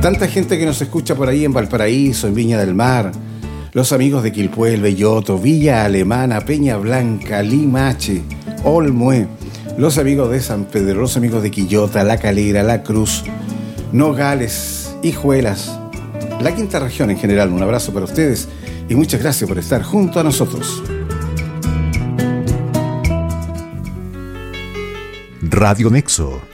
Tanta gente que nos escucha por ahí en Valparaíso, en Viña del Mar, los amigos de Quilpué, El Belloto, Villa Alemana, Peña Blanca, Limache, Olmué, los amigos de San Pedro, los amigos de Quillota, La Calera, La Cruz, Nogales, Hijuelas, la quinta región en general. Un abrazo para ustedes y muchas gracias por estar junto a nosotros. Radio Nexo.